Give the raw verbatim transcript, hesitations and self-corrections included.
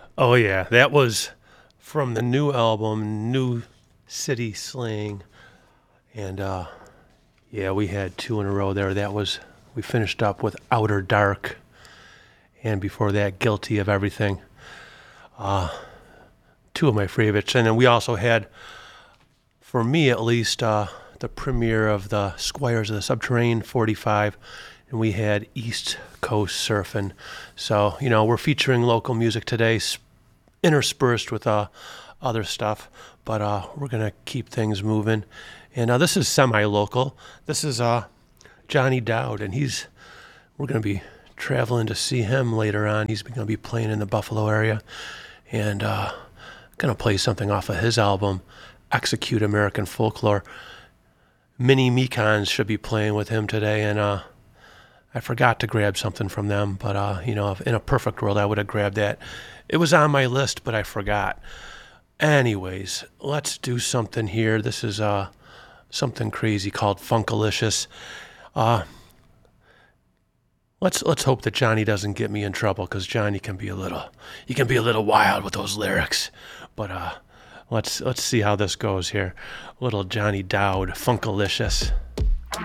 Oh yeah, that was from the new album, New City Slang, and uh, yeah, we had two in a row there. That was we finished up with Outer Dark, and before that, Guilty of Everything. Uh, Two of my favorites, and then we also had, for me at least, uh, the premiere of the Squires of the Subterranean forty-five, and we had East Coast Surfing. So you know we're featuring local music today, interspersed with uh, other stuff, but uh, we're gonna keep things moving. And uh, this is semi-local. This is uh, Johnny Dowd, and he's we're gonna be traveling to see him later on. He's gonna be playing in the Buffalo area, and uh, gonna play something off of his album, Execute American Folklore. Mini Mekons should be playing with him today, and uh, I forgot to grab something from them, but uh, you know, in a perfect world, I would have grabbed that. It was on my list, but I forgot. Anyways, let's do something here. This is uh, something crazy called Funkalicious. Uh, let's let's hope that Johnny doesn't get me in trouble, because Johnny can be a little he can be a little wild with those lyrics. But uh, let's let's see how this goes here. Little Johnny Dowd, Funkalicious.